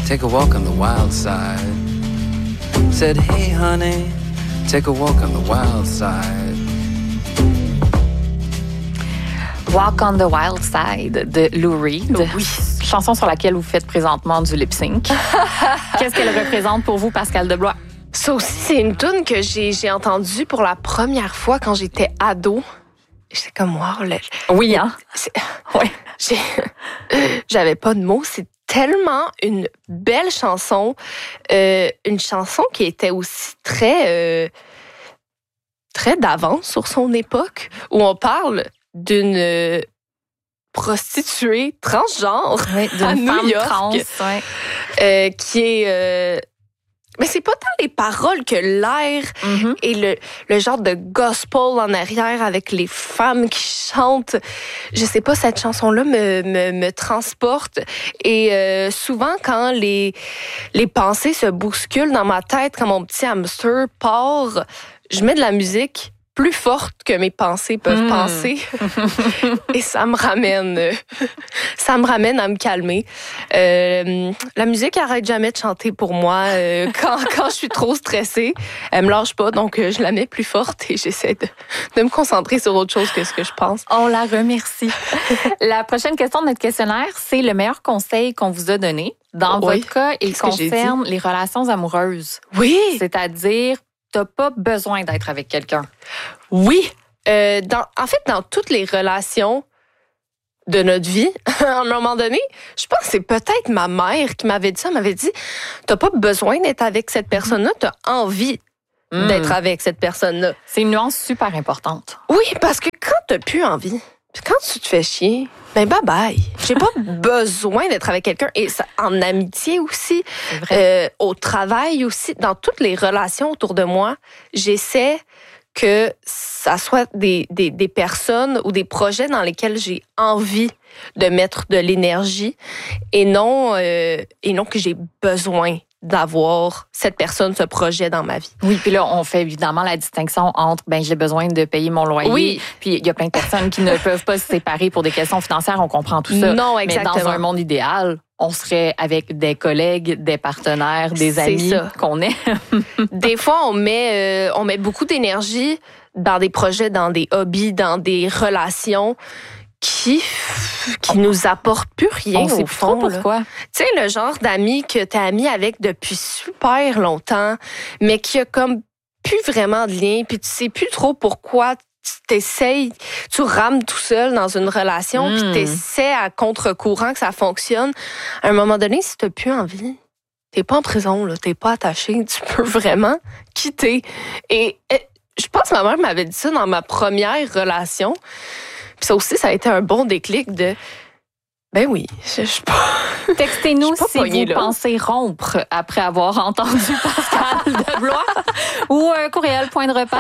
take a walk on the wild side. Said, hey honey, take a walk on the wild side. Walk on the Wild Side de Lou Reed. Oui. Chanson sur laquelle vous faites présentement du lip sync. Qu'est-ce qu'elle représente pour vous, Pascal Deblois? Ça aussi, c'est une toune que j'ai entendue pour la première fois quand j'étais ado. J'étais comme, wow. Oui, hein? Ouais. J'avais pas de mots. C'est tellement une belle chanson. Une chanson qui était aussi très d'avance sur son époque, où on parle d'une prostituée transgenre à New York, trans, qui est... mais c'est pas tant les paroles que l'air et le genre de gospel en arrière avec les femmes qui chantent. Je sais pas, cette chanson-là me transporte. Et souvent, quand les pensées se bousculent dans ma tête, quand mon petit hamster part, je mets de la musique plus forte que mes pensées peuvent penser. Et ça me ramène à me calmer. La musique arrête jamais de chanter pour moi quand je suis trop stressée. Elle me lâche pas, donc je la mets plus forte et j'essaie de me concentrer sur autre chose que ce que je pense. On la remercie. La prochaine question de notre questionnaire, c'est le meilleur conseil qu'on vous a donné. Dans votre cas, il concerne les relations amoureuses. Oui. C'est-à-dire, t'as pas besoin d'être avec quelqu'un. Oui. En fait, dans toutes les relations de notre vie, à un moment donné, je pense que c'est peut-être ma mère qui m'avait dit ça. Elle m'avait dit, t'as pas besoin d'être avec cette personne-là, t'as envie d'être avec cette personne-là. C'est une nuance super importante. Oui, parce que quand t'as plus envie, quand tu te fais chier, ben bye. J'ai pas besoin d'être avec quelqu'un. Et ça, en amitié aussi, au travail aussi, dans toutes les relations autour de moi, j'essaie que ça soit des personnes ou des projets dans lesquels j'ai envie de mettre de l'énergie et non que j'ai besoin d'avoir cette personne, ce projet dans ma vie. Oui, puis là, on fait évidemment la distinction entre, j'ai besoin de payer mon loyer. Oui. Puis il y a plein de personnes qui ne peuvent pas se séparer pour des questions financières, on comprend tout ça. Non, exactement. Mais dans un monde idéal, on serait avec des collègues, des partenaires, des amis qu'on est. Des fois, on met beaucoup d'énergie dans des projets, dans des hobbies, dans des relations qui nous apportent plus rien, au fond. Pourquoi? Tu sais, le genre d'amis que t'es ami avec depuis super longtemps, mais qui a comme plus vraiment de lien, puis tu sais plus trop pourquoi tu rames tout seul dans une relation, puis t'essaies à contre-courant que ça fonctionne. À un moment donné, si t'as plus envie, t'es pas en prison, là, t'es pas attaché, tu peux vraiment quitter. Et je pense que ma mère m'avait dit ça dans ma première relation. Puis ça aussi, ça a été un bon déclic de... Ben oui, je suis pas... Textez-nous si vous pensez rompre après avoir entendu Pascal Deblois ou un courriel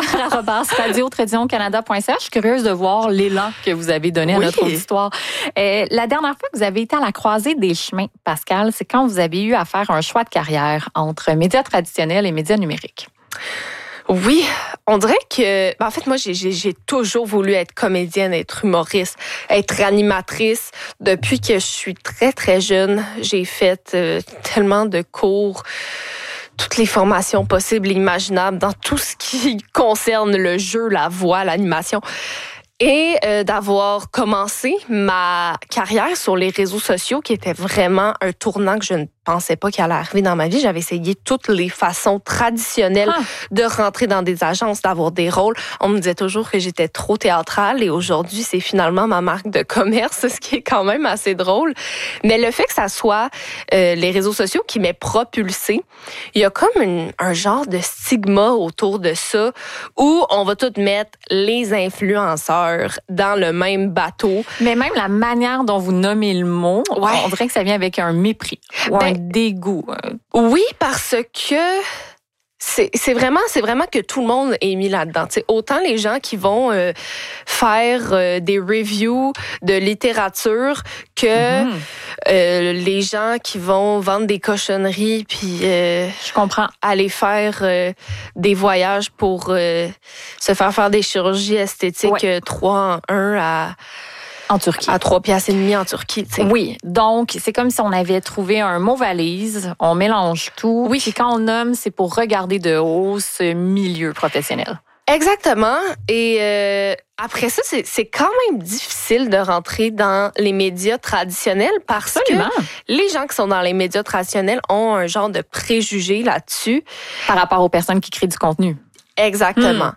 point-de-repère@radio-canada.ca. Je suis curieuse de voir l'élan que vous avez donné à notre auditoire. La dernière fois que vous avez été à la croisée des chemins, Pascal, c'est quand vous avez eu à faire un choix de carrière entre médias traditionnels et médias numériques. Oui, on dirait que... En fait, moi, j'ai toujours voulu être comédienne, être humoriste, être animatrice. Depuis que je suis très, très jeune, j'ai fait tellement de cours, toutes les formations possibles et imaginables dans tout ce qui concerne le jeu, la voix, l'animation. Et d'avoir commencé ma carrière sur les réseaux sociaux, qui était vraiment un tournant que je ne pensais pas qu'il allait arriver dans ma vie. J'avais essayé toutes les façons traditionnelles de rentrer dans des agences, d'avoir des rôles. On me disait toujours que j'étais trop théâtrale et aujourd'hui, c'est finalement ma marque de commerce, ce qui est quand même assez drôle. Mais le fait que ça soit les réseaux sociaux qui m'aient propulsée, il y a comme un genre de stigma autour de ça où on va tout mettre les influenceurs dans le même bateau. Mais même la manière dont vous nommez le mot, on dirait que ça vient avec un mépris ou un dégoût. Oui, parce que c'est vraiment que tout le monde est mis là-dedans. T'sais, autant les gens qui vont faire des reviews de littérature que les gens qui vont vendre des cochonneries puis je comprends, aller faire des voyages pour se faire des chirurgies esthétiques 3 en 1 En Turquie. À 3,5 piastres en Turquie, tu sais. Oui. Donc, c'est comme si on avait trouvé un mot valise. On mélange tout. Oui. Puis quand on nomme, c'est pour regarder de haut ce milieu professionnel. Exactement. Et après ça, c'est quand même difficile de rentrer dans les médias traditionnels parce Absolument. que les gens qui sont dans les médias traditionnels ont un genre de préjugés là-dessus. Par rapport aux personnes qui créent du contenu. Exactement.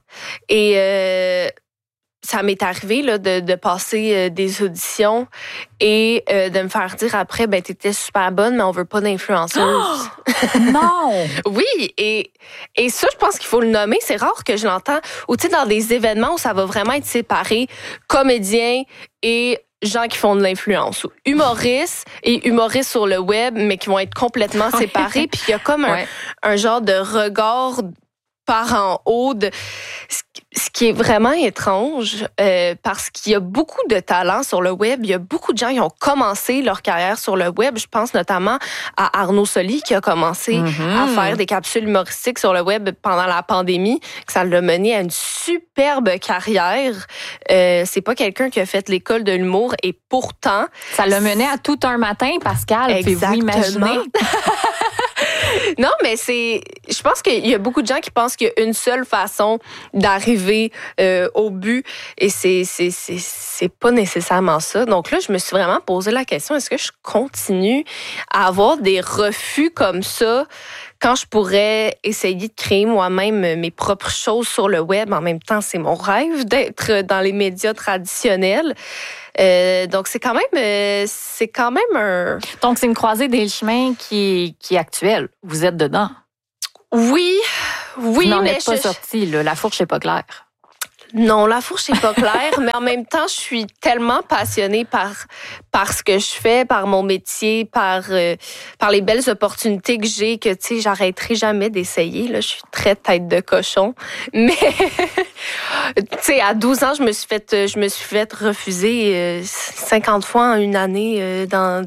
Et ça m'est arrivé là, de passer des auditions et de me faire dire après, ben t'étais super bonne, mais on veut pas d'influenceuse. Non! Oui, et ça, je pense qu'il faut le nommer. C'est rare que je l'entends. Ou tu sais, dans des événements où ça va vraiment être séparé, comédiens et gens qui font de l'influence. Ou humoristes et humoristes sur le web, mais qui vont être complètement séparés. Puis il y a comme un genre de regard par en haut de ce qui est vraiment étrange parce qu'il y a beaucoup de talents sur le web. Il y a beaucoup de gens qui ont commencé leur carrière sur le web. Je pense notamment à Arnaud Soli qui a commencé à faire des capsules humoristiques sur le web pendant la pandémie, que ça l'a mené à une superbe carrière. C'est pas quelqu'un qui a fait l'école de l'humour et pourtant... Ça l'a mené à tout un matin, Pascal. Pouvez-vous imaginer? Non, mais je pense qu'il y a beaucoup de gens qui pensent qu'il y a une seule façon d'arriver au but et c'est pas nécessairement ça. Donc là, je me suis vraiment posé la question, est-ce que je continue à avoir des refus comme ça quand je pourrais essayer de créer moi-même mes propres choses sur le web? En même temps, c'est mon rêve d'être dans les médias traditionnels. Donc, c'est quand même un... Donc, c'est une croisée des chemins qui est actuelle. Vous êtes dedans. Oui, vous n'en êtes pas sorti, là. La fourche n'est pas claire. Non, la fourche n'est pas claire, mais en même temps, je suis tellement passionnée par ce que je fais, par mon métier, par les belles opportunités que j'ai, que, tu sais, j'arrêterai jamais d'essayer. Là, je suis très tête de cochon. Mais, tu sais, à 12 ans, je me suis fait refuser 50 fois en une année dans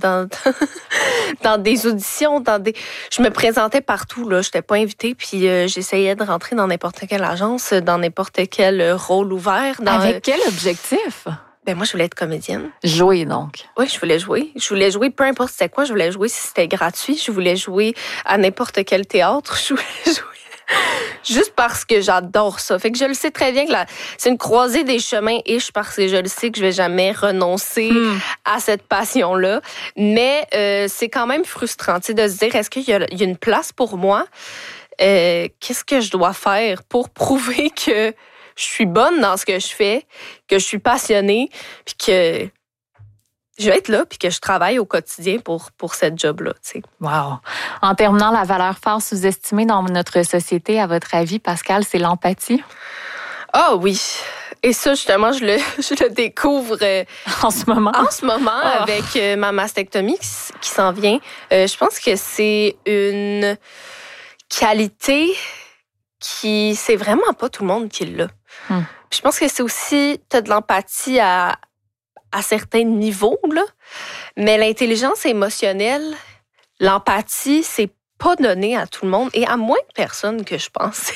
des auditions, je me présentais partout, là. J'étais pas invitée, puis j'essayais de rentrer dans n'importe quelle agence, dans n'importe quel rôle ouvert. Avec quel objectif? Ben moi, je voulais être comédienne. Jouer, donc. Oui, je voulais jouer. Je voulais jouer, peu importe c'était quoi. Je voulais jouer si c'était gratuit. Je voulais jouer à n'importe quel théâtre. Je voulais jouer juste parce que j'adore ça. Fait que je le sais très bien que c'est une croisée des chemins parce que je le sais que je vais jamais renoncer à cette passion-là. Mais c'est quand même frustrant, tu sais, de se dire, est-ce qu'il y a une place pour moi? Qu'est-ce que je dois faire pour prouver que je suis bonne dans ce que je fais, que je suis passionnée, puis que je vais être là, puis que je travaille au quotidien pour cette job-là, tu sais. Wow. En terminant, la valeur forte sous-estimée dans notre société, à votre avis, Pascal, c'est l'empathie? Ah oui. Et ça, justement, je le découvre en ce moment. Avec ma mastectomie qui s'en vient. Je pense que c'est une qualité qui, c'est vraiment pas tout le monde qui l'a. Puis je pense que c'est aussi, t'as de l'empathie à certains niveaux, là. Mais l'intelligence émotionnelle, l'empathie, c'est pas donné à tout le monde et à moins de personnes que je pensais.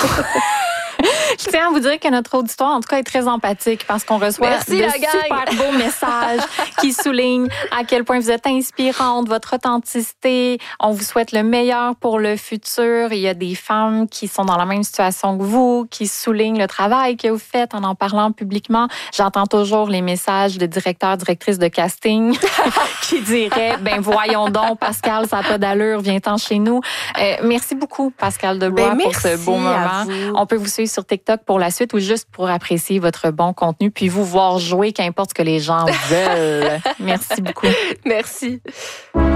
Je tiens à vous dire que notre auditoire, en tout cas, est très empathique parce qu'on reçoit de super beaux messages qui soulignent à quel point vous êtes inspirante, votre authenticité. On vous souhaite le meilleur pour le futur. Il y a des femmes qui sont dans la même situation que vous, qui soulignent le travail que vous faites en parlant publiquement. J'entends toujours les messages de directeurs, directrices de casting qui diraient, ben voyons donc, Pascal, ça n'a pas d'allure, viens-t'en chez nous. Merci beaucoup, Pascal Debois, pour ce beau moment. On peut vous suivre sur TikTok pour la suite ou juste pour apprécier votre bon contenu puis vous voir jouer, qu'importe ce que les gens veulent. Merci beaucoup. Merci.